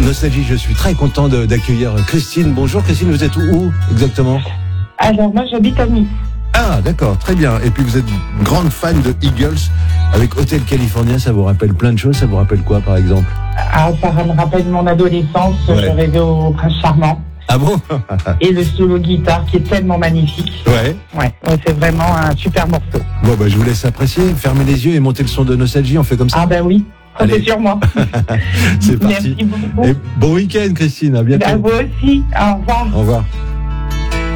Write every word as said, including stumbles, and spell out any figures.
Nostalgie, je suis très content de, d'accueillir Christine. Bonjour Christine, vous êtes où exactement? Alors moi j'habite à Nice. Ah d'accord, très bien. Et puis vous êtes une grande fan de Eagles avec Hôtel Californien, ça vous rappelle plein de choses. Ça vous rappelle quoi par exemple? Ah, ça me rappelle mon adolescence, Ouais. je rêvais au Prince Charmant. Ah bon? Et le solo guitare qui est tellement magnifique. Ouais. Ouais, ouais, c'est vraiment un super morceau. Bon bah je vous laisse apprécier, fermez les yeux et montez le son de Nostalgie, on fait comme ça. Ah ben oui, Allez. comptez sur moi. C'est parti. Merci beaucoup. Et bon week-end Christine, à bientôt. À vous aussi, au revoir. Au revoir.